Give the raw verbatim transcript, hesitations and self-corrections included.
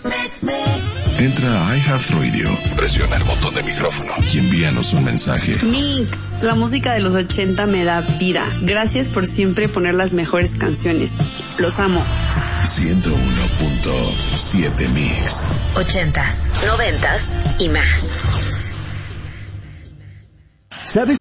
Entra a iHeartRadio, presiona el botón de micrófono y envíanos un mensaje. Mix, la música de los ochenta me da vida. Gracias por siempre poner las mejores canciones. Los amo. ciento uno punto siete Mix. Ochentas, noventas y más. ¿Sabes